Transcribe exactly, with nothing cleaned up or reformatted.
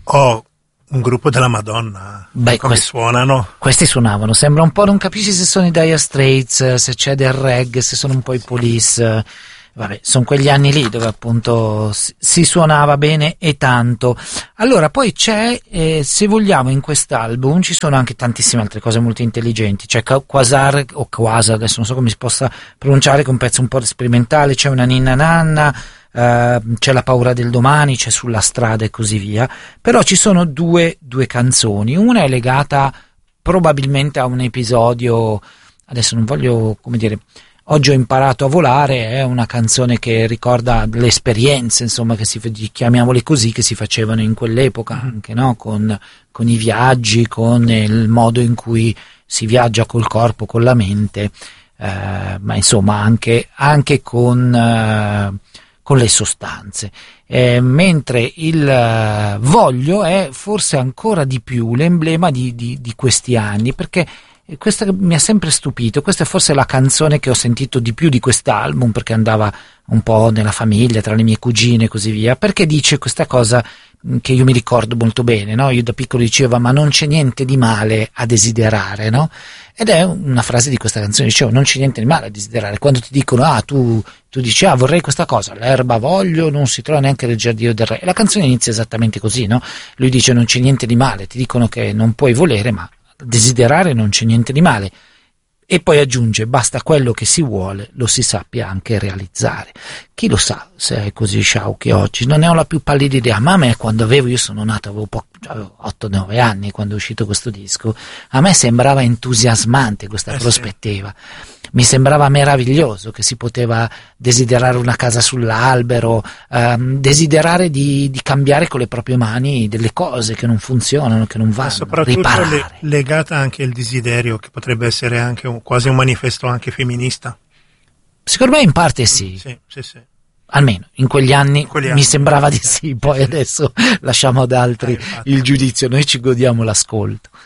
Oh, un gruppo della Madonna. Beh, come quest- suonano? Questi suonavano, sembra un po', non capisci se sono i Dire Straits, se c'è del reggae, se sono un po' i Police. Vabbè, sono quegli anni lì dove appunto si, si suonava bene e tanto. Allora, poi c'è, eh, se vogliamo, in quest'album ci sono anche tantissime altre cose molto intelligenti. C'è Quasar, o Quasar, adesso non so come si possa pronunciare, che è un pezzo un po' sperimentale, c'è una ninna nanna, eh, c'è La paura del domani, c'è Sulla strada e così via. Però ci sono due, due canzoni. Una è legata probabilmente a un episodio, adesso non voglio, come dire... Oggi ho imparato a volare, è una canzone che ricorda le esperienze, insomma, che si, chiamiamole così, che si facevano in quell'epoca, anche, no? Con, con i viaggi, con il modo in cui si viaggia col corpo, con la mente, eh, ma insomma anche, anche con, eh, con le sostanze. Eh, mentre il eh, Voglio è forse ancora di più l'emblema di, di, di questi anni, perché e questa mi ha sempre stupito, questa è forse la canzone che ho sentito di più di quest'album, perché andava un po' nella famiglia, tra le mie cugine e così via, perché dice questa cosa che io mi ricordo molto bene, no? Io da piccolo dicevo, ma non c'è niente di male a desiderare, no? Ed è una frase di questa canzone, dicevo, non c'è niente di male a desiderare, quando ti dicono, ah, tu, tu dici, ah, vorrei questa cosa, l'erba voglio, non si trova neanche nel giardino del re, e la canzone inizia esattamente così, no? Lui dice, non c'è niente di male, ti dicono che non puoi volere, ma desiderare non c'è niente di male, e poi aggiunge basta quello che si vuole lo si sappia anche realizzare. Chi lo sa se è così sciauchi oggi, non ne ho la più pallida idea, ma a me quando avevo, io sono nato, avevo, po- avevo otto nove anni quando è uscito questo disco, a me sembrava entusiasmante questa eh prospettiva, sì. Mi sembrava meraviglioso che si poteva desiderare una casa sull'albero, ehm, desiderare di, di cambiare con le proprie mani delle cose che non funzionano, che non vanno, soprattutto riparare. Le, legata anche il desiderio, che potrebbe essere anche un, quasi un manifesto anche femminista. Secondo me in parte sì. Mm, sì, sì, sì. Almeno in quegli anni, in quegli anni mi sembrava di sì, poi sì, adesso lasciamo ad altri eh, il giudizio, noi ci godiamo l'ascolto.